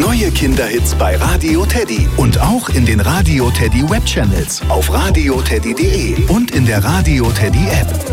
Neue Kinderhits bei Radio Teddy und auch in den Radio Teddy Webchannels auf radioteddy.de und in der Radio Teddy App.